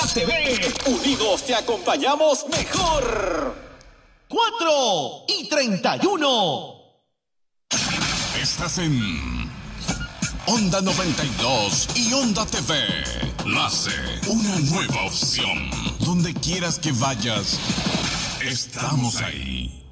TV. Unidos te acompañamos mejor. 4:31. Estás en Onda 92 y Onda TV. Nace una nueva opción. Donde quieras que vayas, estamos ahí.